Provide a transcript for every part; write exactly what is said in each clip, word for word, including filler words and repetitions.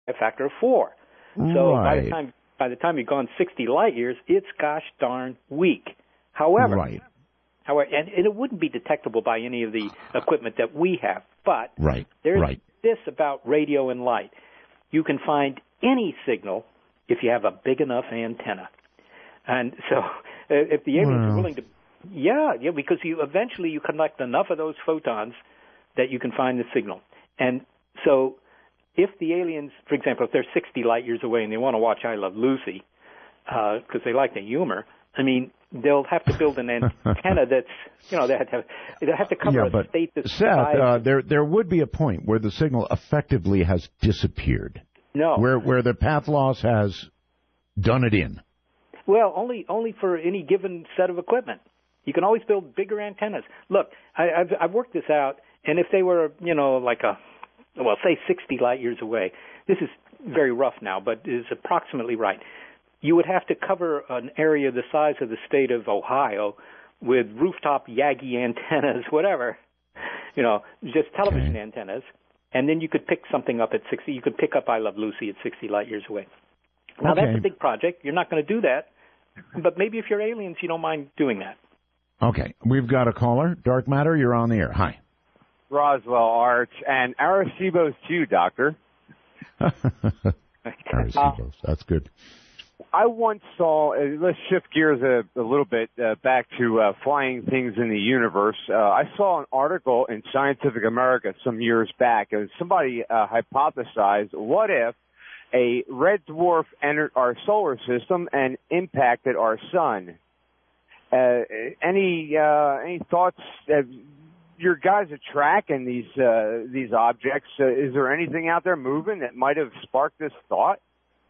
a factor of four. So right. by the time by the time you've gone sixty light years, it's gosh darn weak. However, right. however, and, and it wouldn't be detectable by any of the equipment that we have. But right. there's right. this about radio and light: you can find any signal if you have a big enough antenna. And so, if the aliens well. are willing to, yeah, yeah, because you eventually you collect enough of those photons that you can find the signal. And so, if the aliens, for example, if they're sixty light years away and they want to watch I Love Lucy because uh, they like the humor, I mean, they'll have to build an antenna that's, you know, they have to, they have to cover yeah, a but state that's Seth, uh, there there would be a point where the signal effectively has disappeared. No, where where the path loss has done it in. Well, only only for any given set of equipment. You can always build bigger antennas. Look, I, I've I've worked this out, and if they were, you know, like a, well, say sixty light years away, this is very rough now, but is approximately right. You would have to cover an area the size of the state of Ohio with rooftop Yagi antennas, whatever, you know, just television okay. antennas, and then you could pick something up at sixty. You could pick up I Love Lucy at sixty light years away. Now, okay. that's a big project. You're not going to do that. But maybe if you're aliens, you don't mind doing that. Okay. We've got a caller. Dark Matter, you're on the air. Hi. Roswell, Arch, and Arecibo's too, Doctor. Arecibo's. That's good. I once saw, uh, let's shift gears a, a little bit uh, back to uh, flying things in the universe. Uh, I saw an article in Scientific America some years back. It was somebody uh, hypothesized, what if a red dwarf entered our solar system and impacted our sun? Uh, any uh, any thoughts? Uh, your guys are tracking these uh, these objects. Uh, is there anything out there moving that might have sparked this thought?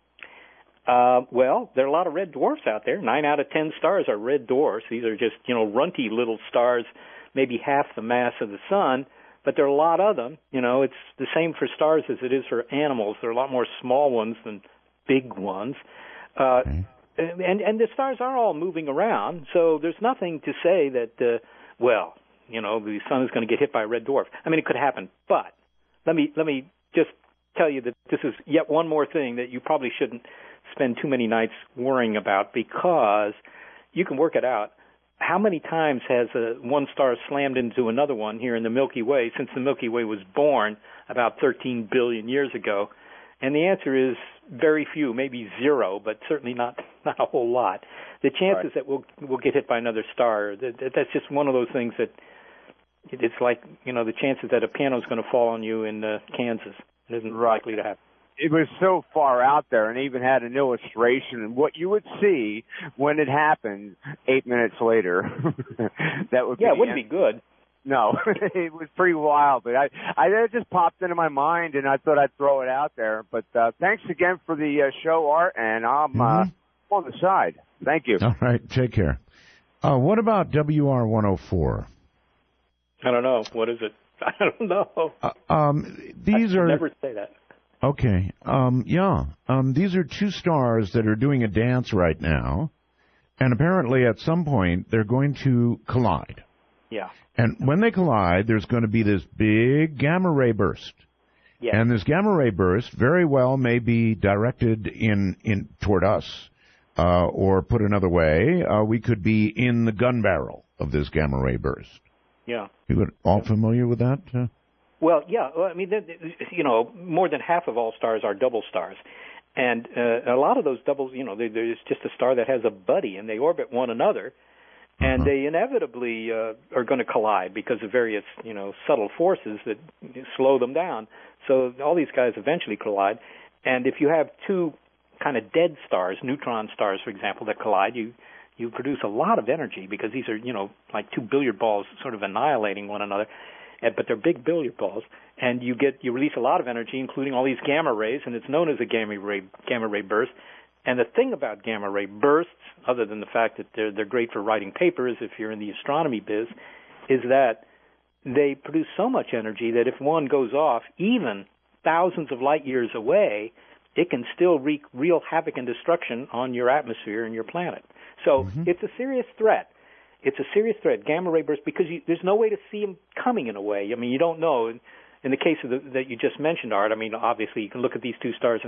Uh, well, there are a lot of red dwarfs out there. Nine out of ten stars are red dwarfs. These are just, you know, runty little stars, maybe half the mass of the sun. But there are a lot of them. You know, it's the same for stars as it is for animals. There are a lot more small ones than big ones. Uh, okay. and, and the stars are all moving around, so there's nothing to say that, uh, well, you know, the sun is going to get hit by a red dwarf. I mean, it could happen, but let me let me just tell you that this is yet one more thing that you probably shouldn't spend too many nights worrying about, because you can work it out. How many times has a, one star slammed into another one here in the Milky Way since the Milky Way was born about thirteen billion years ago? And the answer is very few, maybe zero, but certainly not not a whole lot. The chances right. that we'll we'll get hit by another star, that, that's just one of those things that it's like, you know, the chances that a piano is going to fall on you in uh, Kansas. It isn't right. likely to happen. It was so far out there, and even had an illustration of what you would see when it happened eight minutes later. That would yeah, be it wouldn't be good. No, it was pretty wild, but I, I it just popped into my mind, and I thought I'd throw it out there. But uh, thanks again for the uh, show, Art, and I'm mm-hmm. uh, on the side. Thank you. All right, take care. Uh, what about W R one oh four? I don't know. What is it? I don't know. Uh, um, these I are never say that. Okay. Um, yeah. Um, these are two stars that are doing a dance right now, and apparently at some point they're going to collide. Yeah. And when they collide, there's going to be this big gamma ray burst. Yes. And this gamma ray burst very well may be directed in, in toward us, uh, or put another way, uh, we could be in the gun barrel of this gamma ray burst. Yeah. You all familiar with that? Uh? Well, yeah. Well, I mean, you know, more than half of all stars are double stars. And uh, a lot of those doubles, you know, there's just a star that has a buddy, and they orbit one another. And uh-huh. they inevitably uh, are going to collide because of various, you know, subtle forces that slow them down. So all these guys eventually collide. And if you have two kind of dead stars, neutron stars, for example, that collide, you you produce a lot of energy because these are, you know, like two billiard balls sort of annihilating one another. And, but they're big billiard balls, and you get you release a lot of energy, including all these gamma rays, and it's known as a gamma ray gamma ray burst. And the thing about gamma ray bursts, other than the fact that they're they're great for writing papers if you're in the astronomy biz, is that they produce so much energy that if one goes off, even thousands of light years away, it can still wreak real havoc and destruction on your atmosphere and your planet. So mm-hmm. it's a serious threat. It's a serious threat, gamma ray bursts, because you, there's no way to see them coming in a way. I mean, you don't know. In, in the case of the, that you just mentioned, Art, I mean, obviously you can look at these two stars